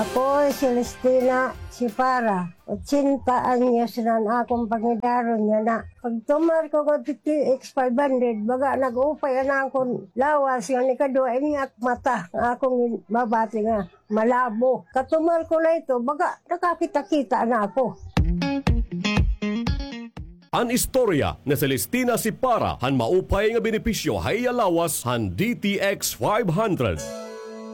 Ako, Celestina Sipara. 80 anyos na akong pangidaron niya na. Pag tumar ko ko TTX 500, baga nag-upay na akong lawas yung ikadua iniyak mata. Akong babati nga malabo. Katumar ko na ito, baga nakakita-kita na ako. An istorya na Celestina Sipara han maupay nga benepisyo hay alawas han DTX 500.